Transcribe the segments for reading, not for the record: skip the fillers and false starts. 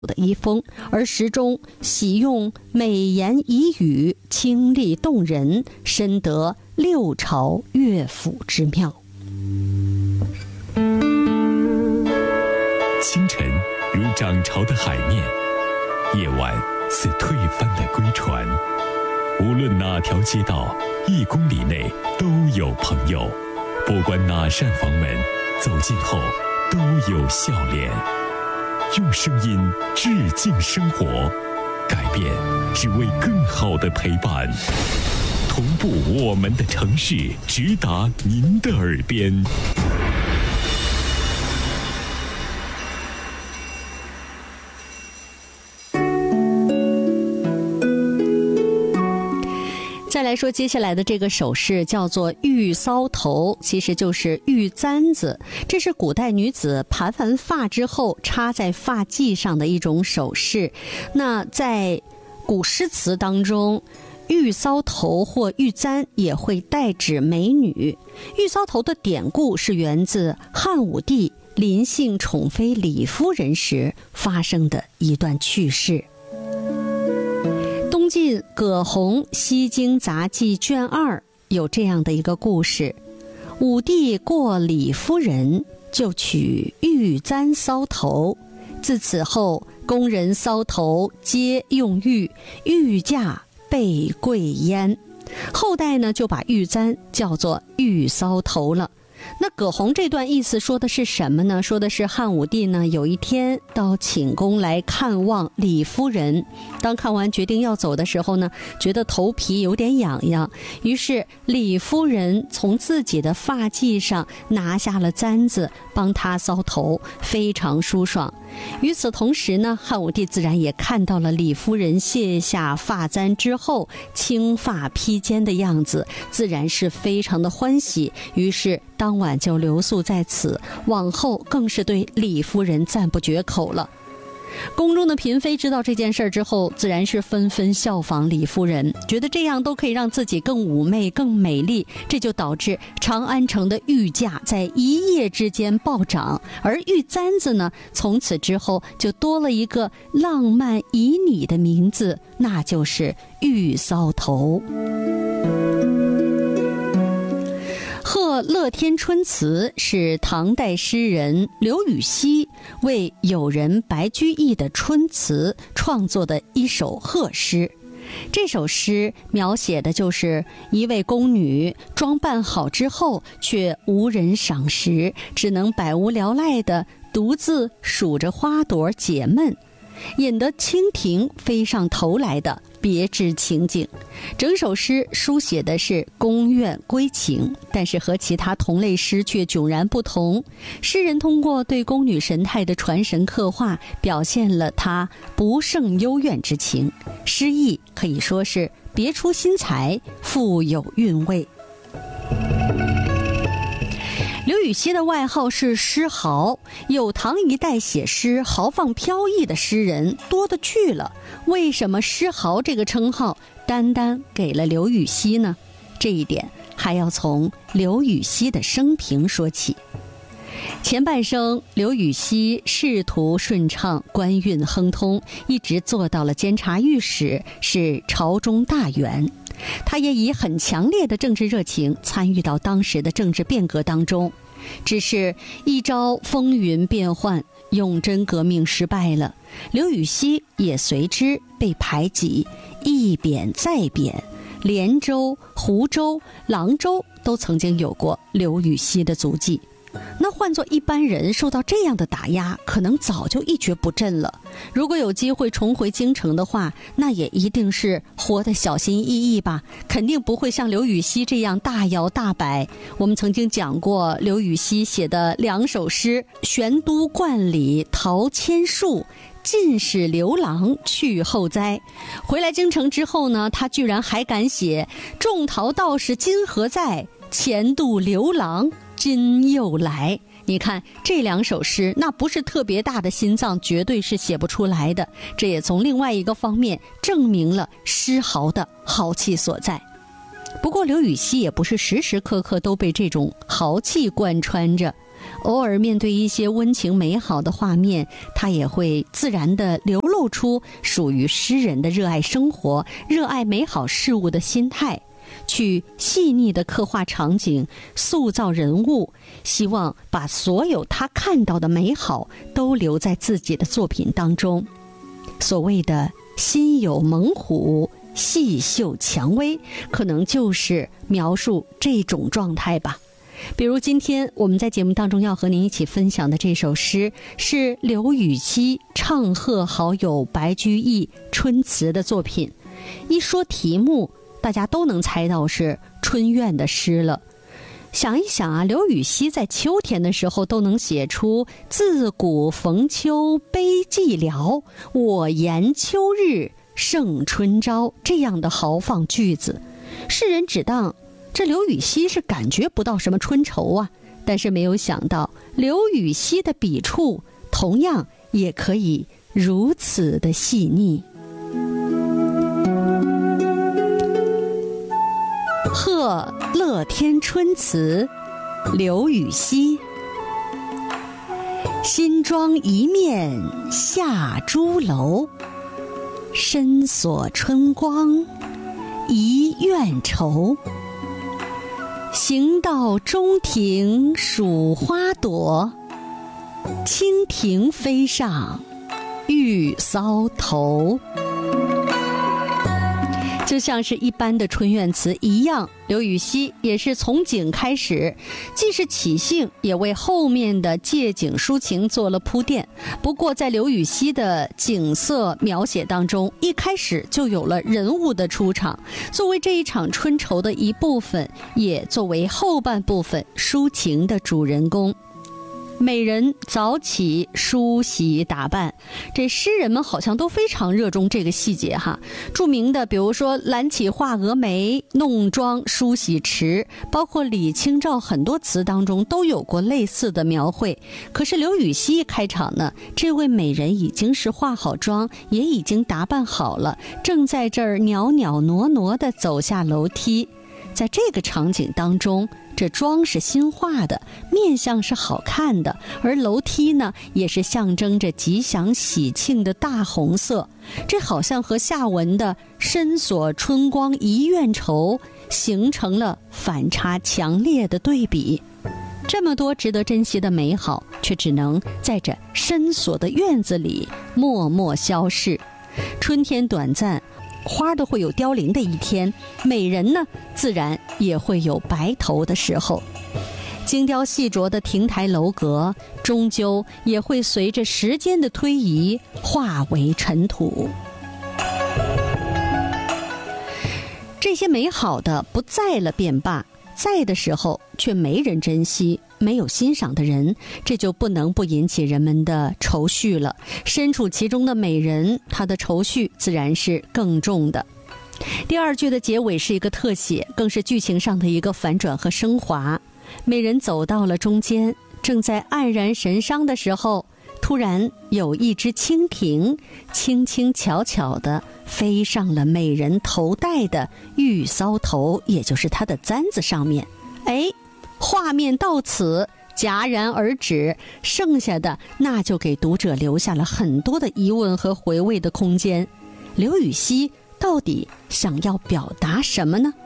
的遗风，而诗中喜用美言怡语，清丽动人，深得六朝乐府之妙。 清晨如涨潮的海面，夜晚似推翻的归船。无论哪条街道，1公里内都有朋友，不管哪扇房门，走近后都有笑脸。用声音致敬生活，改变只为更好的陪伴。同步我们的城市，直达您的耳边。 再来说接下来的这个首饰叫做玉搔头，其实就是玉簪子，这是古代女子盘完发之后插在发髻上的一种首饰。那在古诗词当中，玉搔头或玉簪也会代指美女。玉搔头的典故是源自汉武帝临幸宠妃李夫人时发生的一段趣事。东晋葛洪《西京杂记》卷2有这样的一个故事：武帝过李夫人，就取玉簪搔头，自此后宫人搔头皆用玉，玉价倍贵焉。后代呢就把玉簪叫做玉搔头了。那葛洪这段意思说的是什么呢？说的是汉武帝呢有一天到寝宫来看望李夫人，当看完决定要走的时候呢，觉得头皮有点痒痒，于是李夫人从自己的发髻上拿下了簪子帮他搔头，非常舒爽。与此同时呢，汉武帝自然也看到了李夫人卸下发簪之后青发披肩的样子，自然是非常的欢喜，于是当晚就留宿在此，往后更是对李夫人赞不绝口了。宫中的嫔妃知道这件事之后，自然是纷纷效仿李夫人，觉得这样都可以让自己更妩媚更美丽，这就导致长安城的玉价在一夜之间暴涨，而玉簪子呢，从此之后就多了一个浪漫旖旎的名字，那就是玉搔头。《贺乐天春词》是唐代诗人刘禹锡为友人白居易的春词创作的一首贺诗。这首诗描写的就是一位宫女装扮好之后却无人赏识，只能百无聊赖地独自数着花朵解闷，引得蜻蜓飞上头来的别致情景。整首诗书写的是宫怨归情，但是和其他同类诗却迥然不同。诗人通过对宫女神态的传神刻画，表现了她不胜幽怨之情，诗意可以说是别出心裁，富有韵味。刘禹锡的外号是诗豪，有唐一代写诗豪放飘逸的诗人多得去了，为什么诗豪这个称号单单给了刘禹锡呢？这一点还要从刘禹锡的生平说起。前半生，刘禹锡仕途顺畅，官运亨通，一直做到了监察御史，是朝中大员。他也以很强烈的政治热情参与到当时的政治变革当中，只是一朝风云变幻，永贞革命失败了，刘禹锡也随之被排挤，一贬再贬，连州、湖州、郎州都曾经有过刘禹锡的足迹。那换作一般人受到这样的打压，可能早就一蹶不振了。如果有机会重回京城的话，那也一定是活得小心翼翼吧，肯定不会像刘禹锡这样大摇大摆。我们曾经讲过刘禹锡写的2首诗：玄都观里桃千树，尽是刘郎去后栽。回来京城之后呢，他居然还敢写种桃道士今何在，前度刘郎今又来。你看这2首诗，那不是特别大的心脏绝对是写不出来的，这也从另外一个方面证明了诗豪的豪气所在。不过刘禹锡也不是时时刻刻都被这种豪气贯穿着， 偶尔面对一些温情美好的画面，他也会自然地流露出属于诗人的热爱生活、热爱美好事物的心态，去细腻地刻画场景，塑造人物，希望把所有他看到的美好都留在自己的作品当中。所谓的心有猛虎，细嗅蔷薇，可能就是描述这种状态吧。比如今天我们在节目当中要和您一起分享的这首诗，是刘禹锡唱和好友白居易春词的作品。一说题目，大家都能猜到是春怨的诗了。想一想啊，刘禹锡在秋天的时候都能写出自古逢秋悲寂寥，我言秋日胜春朝这样的豪放句子，世人只当这刘禹锡是感觉不到什么春愁啊，但是没有想到刘禹锡的笔触同样也可以如此的细腻。贺乐天春词，刘禹锡。新妆一面下朱楼，深锁春光一院愁。行到中庭数花朵，蜻蜓飞上玉搔头。就像是一般的春怨词一样，刘禹锡也是从景开始，既是起兴，也为后面的借景抒情做了铺垫。不过在刘禹锡的景色描写当中，一开始就有了人物的出场，作为这一场春愁的一部分，也作为后半部分抒情的主人公。美人早起梳洗打扮，这诗人们好像都非常热衷这个细节哈。著名的比如说懒起画蛾眉、弄妆梳洗池，包括李清照很多词当中都有过类似的描绘。可是刘禹锡开场呢，这位美人已经是化好妆，也已经打扮好了，正在这儿袅袅挪挪地走下楼梯。在这个场景当中，这妆是新化的，面相是好看的，而楼梯呢也是象征着吉祥喜庆的大红色，这好像和下文的深锁春光一院愁形成了反差强烈的对比。这么多值得珍惜的美好，却只能在这深锁的院子里默默消逝。春天短暂，花都会有凋零的一天，美人呢自然也会有白头的时候。精雕细琢的亭台楼阁，终究也会随着时间的推移化为尘土。这些美好的不在了便罢，在的时候却没人珍惜，没有欣赏的人，这就不能不引起人们的愁绪了。身处其中的美人，她的愁绪自然是更重的。第二句的结尾是一个特写，更是剧情上的一个反转和升华。美人走到了中间，正在黯然神伤的时候，突然有一只蜻蜓轻轻巧巧地飞上了美人头戴的玉搔头，也就是她的簪子上面。画面到此戛然而止，剩下的那就给读者留下了很多的疑问和回味的空间。刘禹锡到底想要表达什么呢？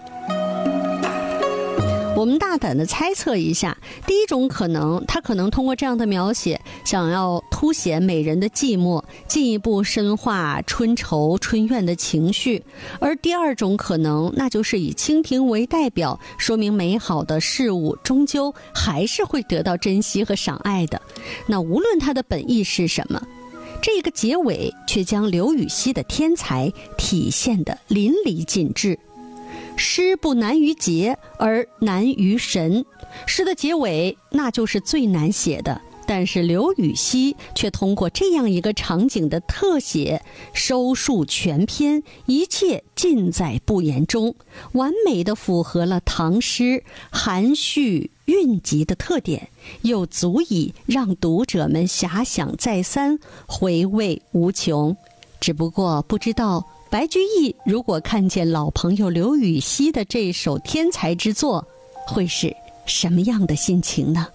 我们大胆的猜测一下，第一种可能，他可能通过这样的描写，想要凸显美人的寂寞，进一步深化春愁春怨的情绪；而第二种可能，那就是以蜻蜓为代表，说明美好的事物终究还是会得到珍惜和赏爱的。那无论它的本意是什么，这个结尾却将刘禹锡的天才体现得淋漓尽致。诗不难于结，而难于神。诗的结尾那就是最难写的，但是刘禹锡却通过这样一个场景的特写，收束全篇，一切尽在不言中，完美地符合了唐诗含蓄蕴集的特点，又足以让读者们遐想再三，回味无穷。只不过不知道白居易如果看见老朋友刘禹锡的这首天才之作，会是什么样的心情呢？